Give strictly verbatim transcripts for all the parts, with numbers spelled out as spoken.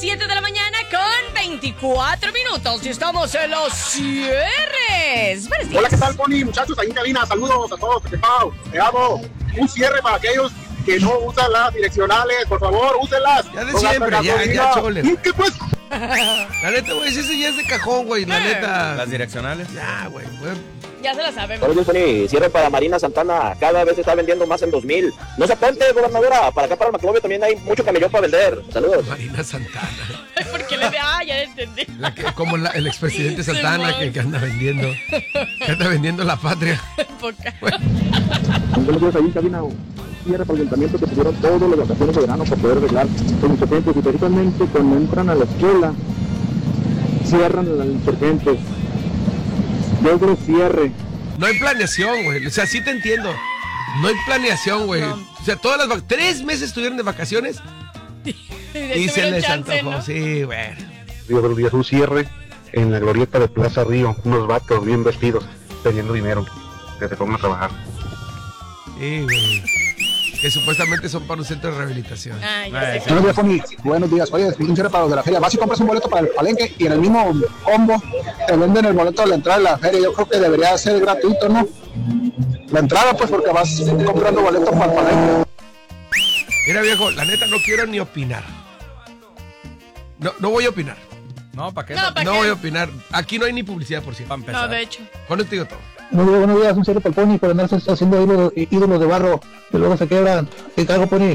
siete de la mañana con veinticuatro minutos y estamos en los cierres. Hola, ¿qué tal, Pony? Muchachos, ahí en cabina, saludos a todos. ¿Qué pau? Te amo. Un cierre para aquellos que no usan las direccionales, por favor, úsenlas. Ya de siempre, ya, ya, choles. ¿Y qué pues? La neta, güey, ese ya es de cajón, güey, la neta. Las direccionales. Ya, güey, güey. Ya se la saben. Hola, Pony. Cierre para Marina Santana. Cada vez se está vendiendo más en dos mil. No se apunte, gobernadora. Para acá, para el Maclovio, también hay mucho camellón para vender. Saludos. Marina Santana. Porque le de, ah, ya entendí. La que, como la, el expresidente Santana que, que anda vendiendo. Que anda vendiendo la patria. Poca. Bueno. Buenos días, ahí en cabina. Cierre para el ayuntamiento que tuvieron todas las vacaciones de verano para poder arreglar con insurgentes y precisamente cuando entran a la escuela cierran los insurgentes. Yo creo cierre. No hay planeación, güey. O sea, sí te entiendo. No hay planeación, güey. No. O sea, todas las vac- tres meses estuvieron de vacaciones y se les antojó. ¿No? Sí, güey. Yo creo que es un cierre en la glorieta de Plaza Río. Unos vatos bien vestidos, teniendo dinero, que se pongan a trabajar. Sí, güey. Que supuestamente son para un centro de rehabilitación. Ah, ya sé. Buenos días, Pony. Buenos días. Oye, un cierre para los de la feria. Vas y compras un boleto para el palenque y en el mismo combo te venden el boleto de la entrada de la feria. Yo creo que debería ser gratuito, ¿no? La entrada, pues, porque vas comprando boletos para el palenque. Mira, viejo, la neta no quiero ni opinar. No, no voy a opinar. No, ¿para qué? No, ¿pa' No qué? voy a opinar. Aquí no hay ni publicidad, por cierto. Para empezar. No, de hecho. Con esto digo todo. Muy bien, buenos días. Un cierre para el Pony por andarse haciendo ídolos, ídolos de barro que luego se quebran. ¿Qué cago, Pony?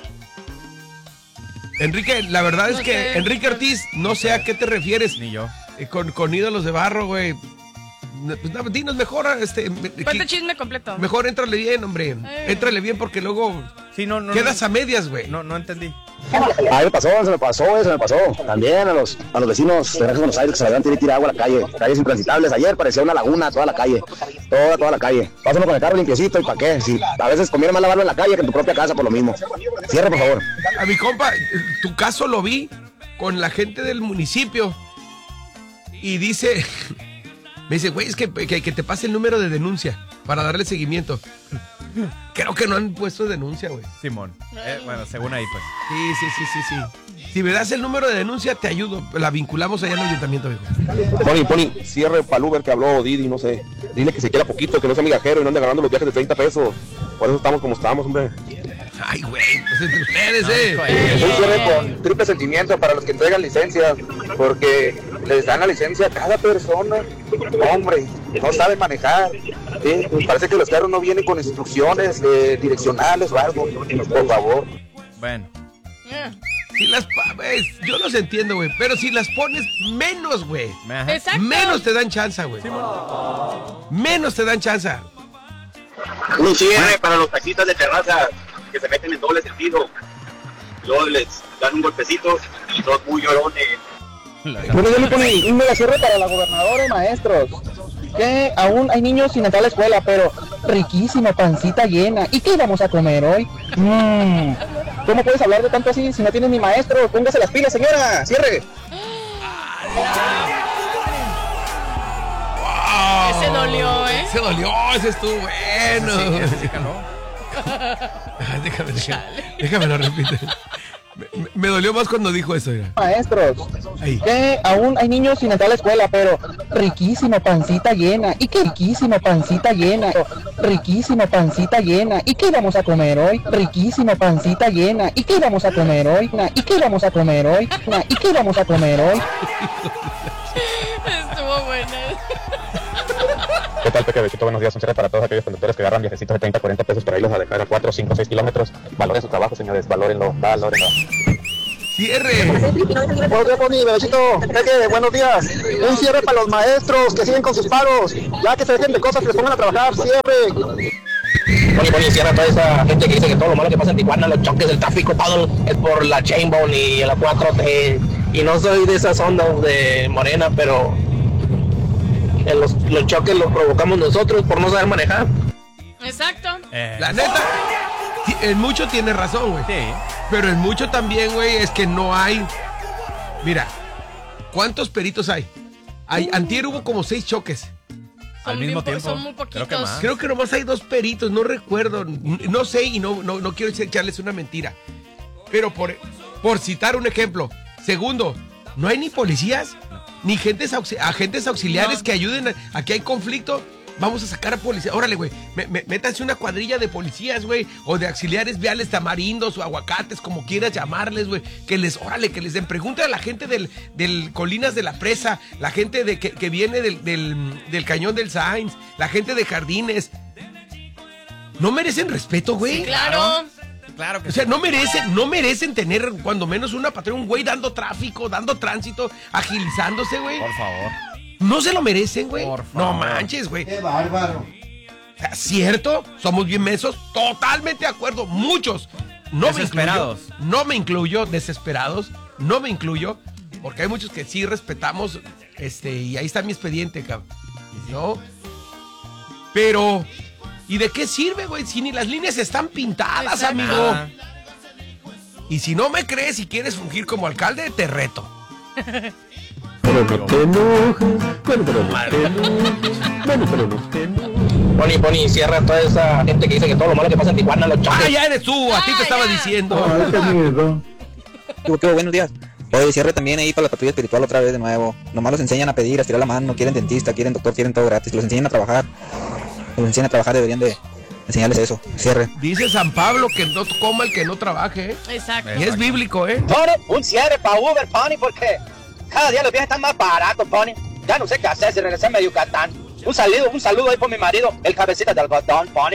Enrique, la verdad es No que sé. Enrique Ortiz, no sé a qué te refieres. Ni yo. Eh, Con, con ídolos de barro, güey. Pues no, dinos mejor, este. Cuenta chisme completo. Mejor éntrale bien, hombre. Eh. Éntrale bien porque luego Sí, no, no. quedas no, a medias, güey. No, no entendí. A mí me pasó, se me pasó, se me pasó. También a los, a los vecinos de Buenos Aires que se le habían tirado agua a la calle. Calles intransitables. Ayer parecía una laguna toda la calle. Toda, toda la calle. Pásalo con el carro limpiecito y para qué. Si a veces conviene más lavarlo en la calle que en tu propia casa por lo mismo. Cierra, por favor. A mi compa, tu caso lo vi con la gente del municipio. Y dice. Me dice, güey, es que, que, que te pase el número de denuncia para darle seguimiento. Creo que no han puesto denuncia, güey. Simón. Eh, bueno, según ahí, pues. Sí, sí, sí, sí, sí. Si me das el número de denuncia, te ayudo. La vinculamos allá en el ayuntamiento, viejo. Pony, Pony, cierre para el Uber que habló Didi, no sé. Dile que se quiera poquito, que no sea migajero y no ande ganando los viajes de treinta pesos. Por eso estamos como estamos, hombre. Ay, güey, pues entre ustedes, eh. Es un cierre con triple sentimiento para los que entregan licencias, porque les dan la licencia a cada persona. Hombre, no saben manejar. ¿Sí? Pues parece que los carros no vienen con instrucciones eh, direccionales o algo. Por favor. Bueno. Yeah. Si las pa- güey, yo los entiendo, güey, pero si las pones menos, güey. Ajá. Exacto. Menos te dan chance, güey. Menos te dan chance. Un cierre para los taxistas de terraza que se meten en doble sentido. Luego les dan un golpecito y son muy llorones. Bueno, yo le pongo un mega cierre para la gobernadora y maestros. Que aún hay niños sin entrar a la escuela, pero riquísima, pancita llena. ¿Y qué vamos a comer hoy? Mm. ¿Cómo puedes hablar de tanto así si no tienes ni maestro? Póngase las pilas, señora. Cierre. Wow. Ese dolió, ¿eh? Ese dolió, ese estuvo bueno. Sí, ese sí caló. Ay, déjame, déjame, déjame lo repite. Me, me- me dolió más cuando dijo eso, mira. Maestros. Ahí. Que aún hay niños sin entrar a la escuela, pero riquísima, pancita llena. ¿Y qué riquísima, pancita llena? Riquísima, pancita llena. ¿Y qué vamos a comer hoy? Riquísima, pancita llena. ¿Y qué vamos a comer hoy? ¿Y qué vamos a comer hoy? ¿Y qué vamos a comer hoy? Estuvo buena. ¿Qué tal, Peque Bechito? Buenos días. Un cierre para todos aquellos conductores que agarran viajecitos de treinta, cuarenta pesos para irlos a dejar a cuatro, cinco, seis kilómetros. Valoren su trabajo, señores. Valórenlo, valórenlo. Cierre. Buenos días, Pony, bebecito. Peque, buenos días. Un cierre para los maestros que siguen con sus paros. Ya que se dejen de cosas, que les pongan a trabajar. Cierre. Pony, Pony, cierra toda esa gente que dice que todo lo malo que pasa en Tijuana, los choques, el tráfico, todo es por la Chainbone y la cuatro T. Y no soy de esas ondas de Morena, pero en los, los choques los provocamos nosotros por no saber manejar. Exacto. Eh, La neta, ti- en mucho tiene razón, güey. Sí. Pero en mucho también, güey, es que no hay. Mira, ¿cuántos peritos hay? Hay antier hubo como seis choques. Al Son mismo bien po- tiempo. Son muy poquitos. Creo que más. Creo que nomás hay dos peritos, no recuerdo. n- No sé y no, no, no quiero echarles una mentira. Pero por, por citar un ejemplo, Segundo, no hay ni policías, ni gentes auxi- agentes auxiliares no. que ayuden a, a que hay conflicto. Vamos a sacar a policía. Órale, güey, me, me, métanse una cuadrilla de policías, güey, o de auxiliares viales, tamarindos o aguacates, como quieras llamarles, güey. Que les, órale, que les den. Pregúntale a la gente del, del Colinas de la Presa, la gente de que, que viene del, del, del Cañón del Sainz, la gente de Jardines. ¿No merecen respeto, güey? Sí, claro. Claro que O sea, sí. no merecen, no merecen tener cuando menos una patrulla, un güey dando tráfico, dando tránsito, agilizándose, güey. Por favor. No se lo merecen, güey. Por favor. No manches, güey. Qué bárbaro. O sea, ¿cierto? Somos bien mensos. Totalmente de acuerdo. Muchos. No me incluyo. Desesperados. No me incluyo. Desesperados. No me incluyo. Porque hay muchos que sí respetamos. Este, y ahí está mi expediente, cabrón. ¿No? Pero, ¿y de qué sirve, güey? Si ni las líneas están pintadas, Exacto. amigo. Nada. Y si no me crees y quieres fungir como alcalde, te reto. Pero no te enojes, bueno, pero no te enojes, bueno, pero no te enojes. Pony, Pony, cierra toda esa gente que dice que todo lo malo que pasa en Tijuana, los choques. Ah, ya eres tú. A ti te Ah, estaba ya. diciendo. Ay, qué miedo. ¿Qué, qué, buenos días. Oye, cierre también ahí para la patrulla espiritual otra vez de nuevo. Nomás los enseñan a pedir, a estirar la mano, quieren dentista, quieren doctor, quieren todo gratis. Los enseñan a trabajar. Los enseñan a trabajar, deberían de enseñarles eso. Cierre. Dice San Pablo que no coma el que no trabaje, ¿eh? Exacto. Y es bíblico, ¿eh? Pony, un cierre para Uber, Pony, porque cada día los viajes están más baratos, Pony. Ya no sé qué hacer si regresarme a Yucatán. Un saludo, un saludo ahí por mi marido, el cabecita del algodón, Pony.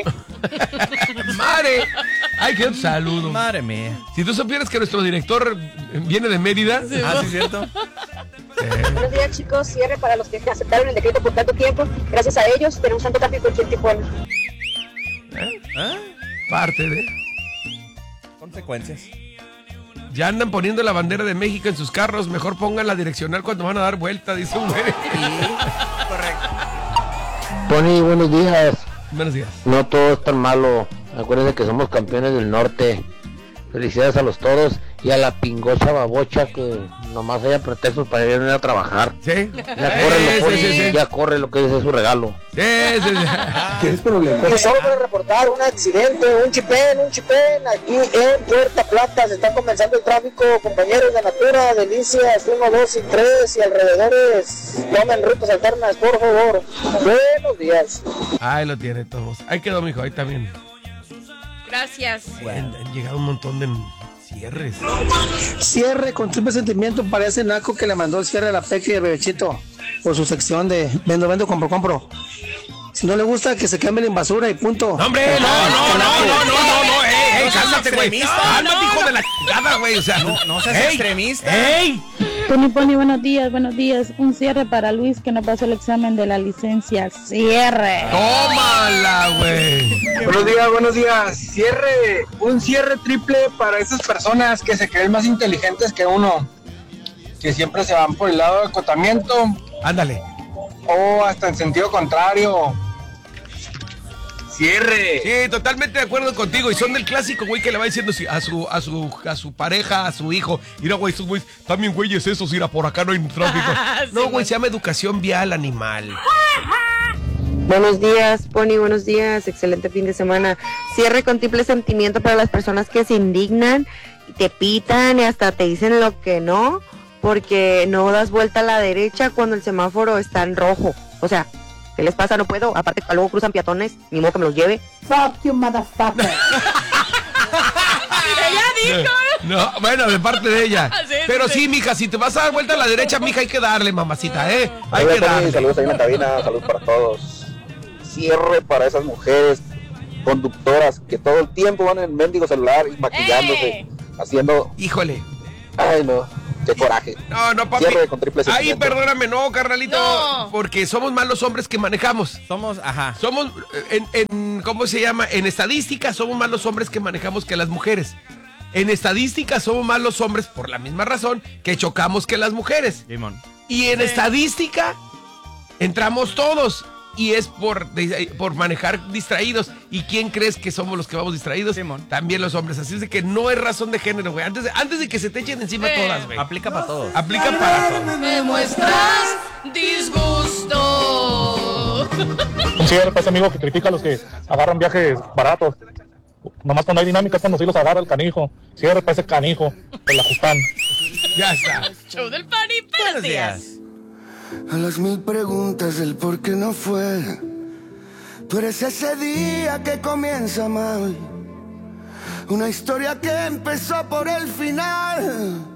¡Madre! ¡Ay, qué saludo! Madre mía. Si tú supieras que nuestro director viene de Mérida. Ah, sí, cierto. Buenos días, chicos. Cierre para los que aceptaron el decreto por tanto tiempo. Gracias a ellos tenemos tanto tráfico en Tijuana. ¿Eh? ¿Ah? Parte de. Consecuencias. Ya andan poniendo la bandera de México en sus carros. Mejor pongan la direccional cuando van a dar vuelta, dice un güey. Correcto. Pony, buenos días. Buenos días. No todo es tan malo. Acuérdense que somos campeones del norte. Felicidades a los toros y a la pingocha babocha que nomás haya pretextos para ir a trabajar. ¿Sí? Ya corre lo Sí, Pony, sí, sí. ya corre lo que es su regalo. Sí, sí, sí. ¿Qué es problema? Y solo para reportar un accidente, un chipén, un chipén. Aquí en Puerta Plata se están comenzando el tráfico, compañeros de Natura, Delicias, uno, dos y tres y alrededores. Tomen rutas alternas, por favor. Buenos días. Ahí lo tiene todos. Ahí quedó, mijo. Ahí también. Gracias. Han, han llegado un montón de cierres. Cierre con triple sentimiento para ese naco que le mandó el cierre a la Peque y el Bebechito por su sección de vendo, vendo, compro, compro. Si no le gusta, que se cambie en basura y punto. No, hombre, no, no, no, no, no, no, no, ey, ey, No seas cálmate, güey. extremista. Cálmate, hijo de la chingada, güey. O sea, No, no seas ey, extremista. ¡Ey! Pony, Pony, buenos días, buenos días. Un cierre para Luis que no pasó el examen de la licencia. Cierre. ¡Tómala, güey! Buenos días, buenos días. Cierre, un cierre triple para esas personas que se creen más inteligentes que uno, que siempre se van por el lado del acotamiento Ándale. o hasta en sentido contrario. Cierre. Sí, totalmente de acuerdo contigo. Y son del clásico, güey, que le va diciendo si- a su, a su, a su pareja, a su hijo. Mira, güey, esos güeyes, también güeyes esos, ir a por acá no hay tráfico. Sí, No, güey, güey. se llama educación vial animal. Buenos días, Pony, buenos días. Excelente fin de semana. Cierre con triple sentimiento para las personas que se indignan, y te pitan y hasta te dicen lo que no, porque no das vuelta a la derecha cuando el semáforo está en rojo. O sea, ¿qué les pasa? No puedo. Aparte, luego cruzan peatones, ni modo que me los lleve. Fuck you, motherfucker. Ella dijo. No, bueno, de parte de ella. Sí, Pero sí. sí, mija, si te vas a dar vuelta a la derecha, mija, hay que darle, mamacita, ¿eh? Hay Hola, que Tony, darle. saludos ahí en la cabina, saludos para todos. Cierre para esas mujeres conductoras que todo el tiempo van en el mendigo celular y maquillándose, ¡Eh! haciendo, Híjole. ay no, qué coraje. No, no, papi. Cierre con triple Ay, sentimiento. perdóname, no, carnalito. No. Porque somos más los hombres que manejamos. Somos, ajá. Somos, en, en, ¿cómo se llama? En estadística somos más los hombres que manejamos que las mujeres. En estadística somos más los hombres por la misma razón que chocamos que las mujeres. Limón. Y en Sí. estadística entramos todos. Y es por, por manejar distraídos. ¿Y quién crees que somos los que vamos distraídos? Simón. También los hombres. Así es de que no es razón de género, güey. Antes de, antes de que se te echen encima Sí. todas, güey. Aplica para todos. Aplica para todos. Me muestras disgusto. Un cierre para ese amigo que critica a los que agarran viajes baratos. Nomás cuando hay dinámicas, cuando sí los agarra el canijo. Cierre para ese canijo, el ajustán. Ya está. Show del Pari. Buenos días. A las mil preguntas del por qué no fue. Tú eres ese día que comienza mal. Una historia que empezó por el final.